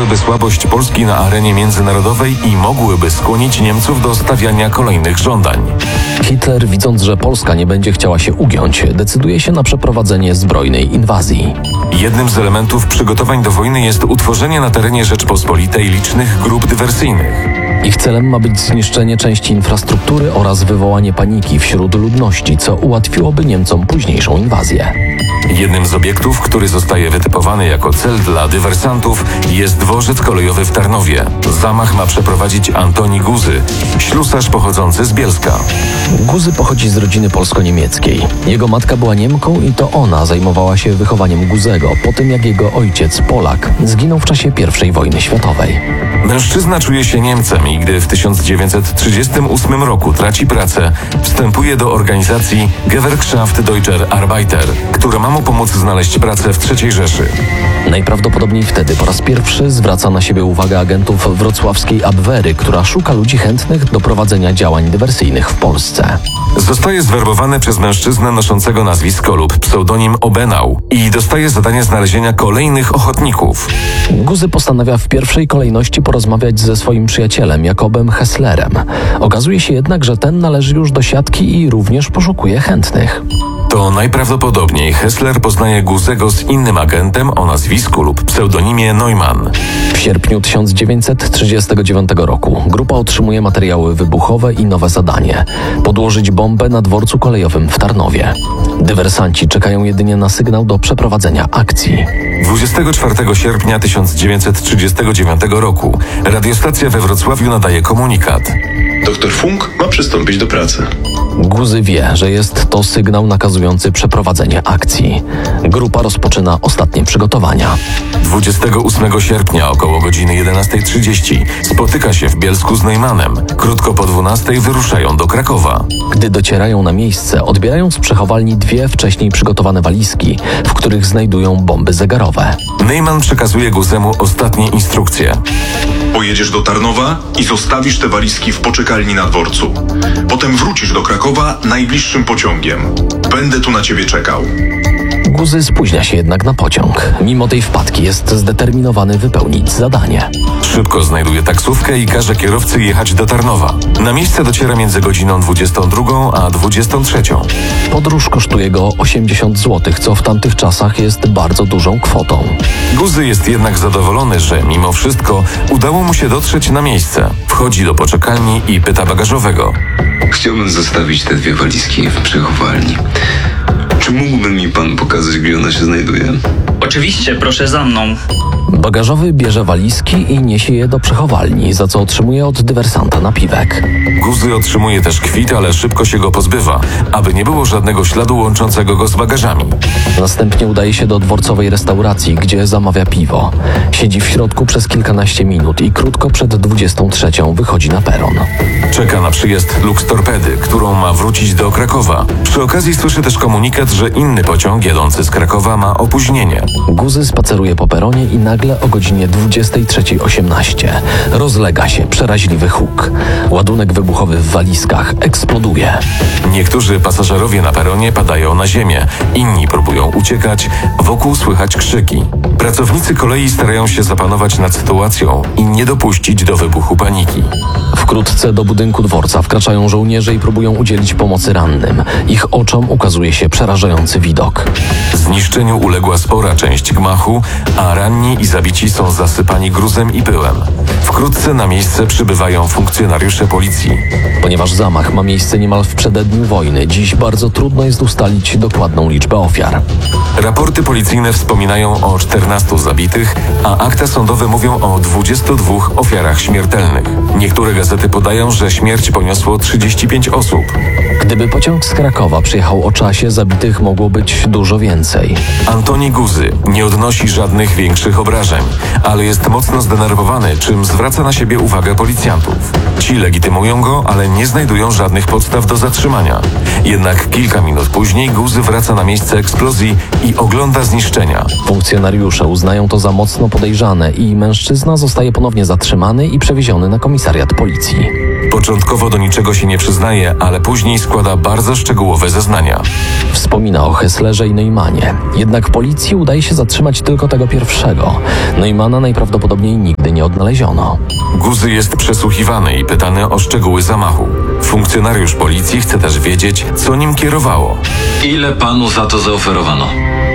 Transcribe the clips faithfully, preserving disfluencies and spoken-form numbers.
pokazałyby słabość Polski na arenie międzynarodowej i mogłyby skłonić Niemców do stawiania kolejnych żądań. Hitler, widząc, że Polska nie będzie chciała się ugiąć, decyduje się na przeprowadzenie zbrojnej inwazji. Jednym z elementów przygotowań do wojny jest utworzenie na terenie Rzeczpospolitej licznych grup dywersyjnych. Ich celem ma być zniszczenie części infrastruktury oraz wywołanie paniki wśród ludności, co ułatwiłoby Niemcom późniejszą inwazję. Jednym z obiektów, który zostaje wytypowany jako cel dla dywersantów, jest dworzec kolejowy w Tarnowie. Zamach ma przeprowadzić Antoni Guzy, ślusarz pochodzący z Bielska. Guzy pochodzi z rodziny polsko-niemieckiej. Jego matka była Niemką i to ona zajmowała się wychowaniem Guzego, po tym jak jego ojciec, Polak, zginął w czasie pierwszej wojny światowej. Mężczyzna czuje się Niemcem i gdy w tysiąc dziewięćset trzydziestym ósmym roku traci pracę, wstępuje do organizacji Gewerkschaft Deutscher Arbeiter, która ma mu pomóc znaleźć pracę w trzeciej Rzeszy. Najprawdopodobniej wtedy po raz pierwszy zwraca na siebie uwagę agentów wrocławskiej Abwehry, która szuka ludzi chętnych do prowadzenia działań dywersyjnych w Polsce. Zostaje zwerbowany przez mężczyznę noszącego nazwisko lub pseudonim Obenau i dostaje zadanie znalezienia kolejnych ochotników. Guzy postanawia w pierwszej kolejności porozmawiać ze swoim przyjacielem Jakobem Hesslerem. Okazuje się jednak, że ten należy już do siatki i również poszukuje chętnych. To najprawdopodobniej Hessler poznaje Guzego z innym agentem o nazwisku lub pseudonimie Neumann. W sierpniu tysiąc dziewięćset trzydziestego dziewiątego roku grupa otrzymuje materiały wybuchowe i nowe zadanie – podłożyć bombę na dworcu kolejowym w Tarnowie. Dywersanci czekają jedynie na sygnał do przeprowadzenia akcji. dwudziestego czwartego sierpnia tysiąc dziewięćset trzydziestego dziewiątego roku radiostacja we Wrocławiu nadaje komunikat. Doktor Funk ma przystąpić do pracy. Guzy wie, że jest to sygnał nakazujący przeprowadzenie akcji. Grupa rozpoczyna ostatnie przygotowania. dwudziestego ósmego sierpnia około godziny jedenastej trzydzieści spotyka się w Bielsku z Neumannem. Krótko po dwunastej wyruszają do Krakowa. Gdy docierają na miejsce, odbierają z przechowalni dwie wcześniej przygotowane walizki, w których znajdują bomby zegarowe. Neumann przekazuje Guzemu ostatnie instrukcje. Pojedziesz do Tarnowa i zostawisz te walizki w poczekalni na dworcu. Potem wrócisz do Krakowa najbliższym pociągiem. Będę tu na ciebie czekał. Guzy spóźnia się jednak na pociąg. Mimo tej wpadki jest zdeterminowany wypełnić zadanie. Szybko znajduje taksówkę i każe kierowcy jechać do Tarnowa. Na miejsce dociera między godziną dwudziestą drugą a dwudziestą trzecią. Podróż kosztuje go osiemdziesiąt złotych, co w tamtych czasach jest bardzo dużą kwotą. Guzy jest jednak zadowolony, że mimo wszystko udało mu się dotrzeć na miejsce. Wchodzi do poczekalni i pyta bagażowego. Chciałbym zostawić te dwie walizki w przechowalni. Czy mógłby mi pan pokazać, gdzie ona się znajduje? Oczywiście, proszę za mną. Bagażowy bierze walizki i niesie je do przechowalni, za co otrzymuje od dywersanta napiwek. Guzy otrzymuje też kwit, ale szybko się go pozbywa, aby nie było żadnego śladu łączącego go z bagażami. Następnie udaje się do dworcowej restauracji, gdzie zamawia piwo. Siedzi w środku przez kilkanaście minut i krótko przed dwudziestą trzecią wychodzi na peron. Czeka na przyjazd Luxtorpedy, którą ma wrócić do Krakowa. Przy okazji słyszy też komunikat, że inny pociąg jadący z Krakowa ma opóźnienie. Guzy spaceruje po peronie i nagle o godzinie dwudziestej trzeciej osiemnaście rozlega się przeraźliwy huk. Ładunek wybuchowy w walizkach eksploduje. Niektórzy pasażerowie na peronie padają na ziemię, inni próbują uciekać, wokół słychać krzyki. Pracownicy kolei starają się zapanować nad sytuacją i nie dopuścić do wybuchu paniki. Wkrótce do budynku dworca wkraczają żołnierze i próbują udzielić pomocy rannym. Ich oczom ukazuje się przerażający widok. Zniszczeniu uległa spora część gmachu, a ranni i zabici są zasypani gruzem i pyłem. Wkrótce na miejsce przybywają funkcjonariusze policji. Ponieważ zamach ma miejsce niemal w przededniu wojny, dziś bardzo trudno jest ustalić dokładną liczbę ofiar. Raporty policyjne wspominają o czternastu zabitych, a akta sądowe mówią o dwudziestu dwóch ofiarach śmiertelnych. Niektóre gazety podają, że śmierć poniosło trzydzieści pięć osób. Gdyby pociąg z Krakowa przyjechał o czasie, zabitych mogło być dużo więcej. Antoni Guzy nie odnosi żadnych większych obrażeń, ale jest mocno zdenerwowany, czym zwraca na siebie uwagę policjantów. Ci legitymują go, ale nie znajdują żadnych podstaw do zatrzymania. Jednak kilka minut później Guzy wraca na miejsce eksplozji i ogląda zniszczenia. Funkcjonariusze uznają to za mocno podejrzane i mężczyzna zostaje ponownie zatrzymany i przewieziony na komisariat policji. Początkowo do niczego się nie przyznaje, ale później składa bardzo szczegółowe zeznania. Wspomina o Hesslerze i Neumanie. Jednak policji udaje się zatrzymać tylko tego pierwszego. Neumana najprawdopodobniej nigdy nie odnaleziono. Guzy jest przesłuchiwany i pytany o szczegóły zamachu. Funkcjonariusz policji chce też wiedzieć, co nim kierowało. Ile panu za to zaoferowano?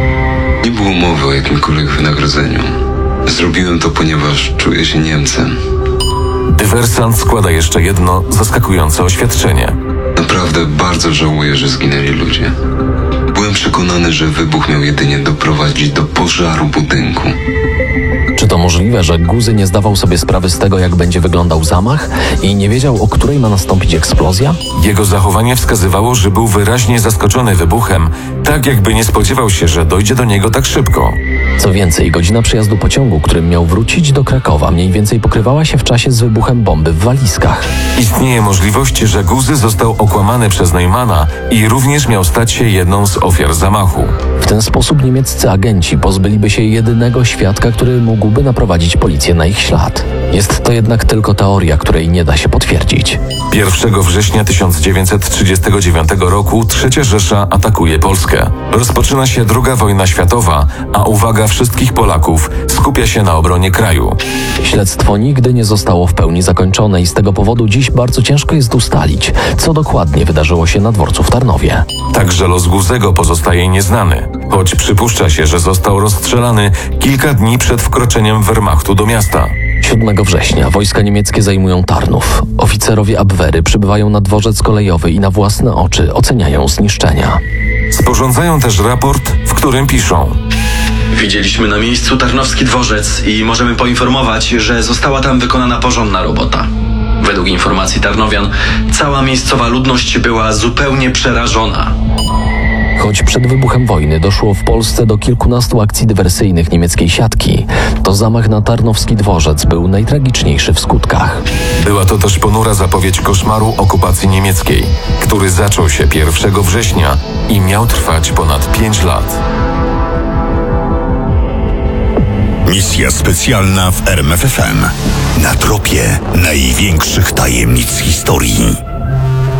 Nie było mowy o jakimkolwiek wynagrodzeniu. Zrobiłem to, ponieważ czuję się Niemcem. Dywersant składa jeszcze jedno zaskakujące oświadczenie. Naprawdę bardzo żałuję, że zginęli ludzie. Byłem przekonany, że wybuch miał jedynie doprowadzić do pożaru budynku. Czy to możliwe, że Guzy nie zdawał sobie sprawy z tego, jak będzie wyglądał zamach i nie wiedział, o której ma nastąpić eksplozja? Jego zachowanie wskazywało, że był wyraźnie zaskoczony wybuchem, tak jakby nie spodziewał się, że dojdzie do niego tak szybko. Co więcej, godzina przyjazdu pociągu, którym miał wrócić do Krakowa, mniej więcej pokrywała się w czasie z wybuchem bomby w walizkach. Istnieje możliwość, że Guzy został okłamany przez Neumana i również miał stać się jedną z ofiar zamachu. W ten sposób niemieccy agenci pozbyliby się jedynego świadka, który mógłby naprowadzić policję na ich ślad. Jest to jednak tylko teoria, której nie da się potwierdzić. pierwszego września tysiąc dziewięćset trzydziestego dziewiątego roku Trzecia Rzesza atakuje Polskę. Rozpoczyna się druga wojna światowa, a uwaga wszystkich Polaków skupia się na obronie kraju. Śledztwo nigdy nie zostało w pełni zakończone i z tego powodu dziś bardzo ciężko jest ustalić, co dokładnie wydarzyło się na dworcu w Tarnowie. Także los Guzego pozostaje nieznany, choć przypuszcza się, że został rozstrzelany kilka dni przed wkroczeniem Wehrmachtu do miasta. siódmego września wojska niemieckie zajmują Tarnów. Oficerowie Abwehry przybywają na dworzec kolejowy i na własne oczy oceniają zniszczenia. Sporządzają też raport, w którym piszą: Widzieliśmy na miejscu Tarnowski dworzec i możemy poinformować, że została tam wykonana porządna robota. Według informacji Tarnowian, cała miejscowa ludność była zupełnie przerażona. Choć przed wybuchem wojny doszło w Polsce do kilkunastu akcji dywersyjnych niemieckiej siatki, to zamach na Tarnowski dworzec był najtragiczniejszy w skutkach. Była to też ponura zapowiedź koszmaru okupacji niemieckiej, który zaczął się pierwszego września i miał trwać ponad pięć lat. Misja specjalna w R M F F M. Na tropie największych tajemnic historii.